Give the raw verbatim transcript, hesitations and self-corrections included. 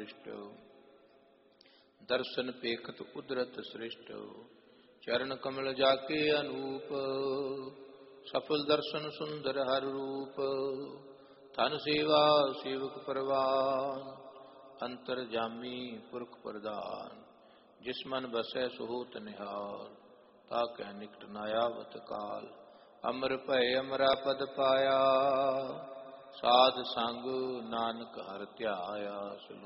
दृष्ट दर्शन पेखत उदरत सृष्ट चरण कमल जाके अनूप सफल दर्शन सुंदर हर रूप धन सेवा सेवक परवान अंतर जामी पुरख प्रदान जिस मन बसै सुहोत निहाल ताकै निकट नायावत काल अमर भय अमरा पद पाया साध संग नानक हर ध्याया।